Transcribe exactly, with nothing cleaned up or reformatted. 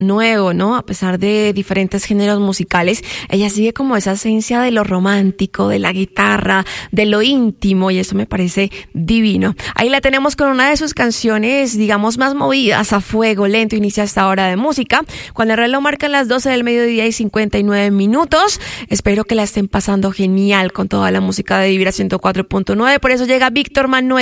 nuevo, ¿no? A pesar de diferentes géneros musicales, ella sigue como esa esencia de lo romántico, de la guitarra, de lo íntimo, y eso me parece divino. Ahí la tenemos con una de sus canciones, digamos, más movidas, a fuego lento. Inicia esta hora de música, cuando el reloj marca las doce del mediodía y cincuenta y nueve minutos. Espero que la estén pasando genial con toda la música de Vibra ciento cuatro punto nueve. Por eso llega Víctor Manuel.